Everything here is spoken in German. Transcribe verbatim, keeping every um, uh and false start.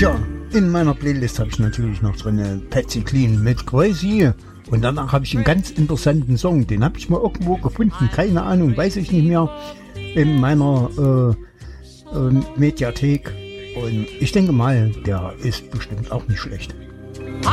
Tja, in meiner Playlist habe ich natürlich noch drin Patsy Cline mit Crazy. Und danach habe ich einen ganz interessanten Song, den habe ich mal irgendwo gefunden, keine Ahnung, weiß ich nicht mehr, in meiner äh, äh, Mediathek. Und ich denke mal, der ist bestimmt auch nicht schlecht.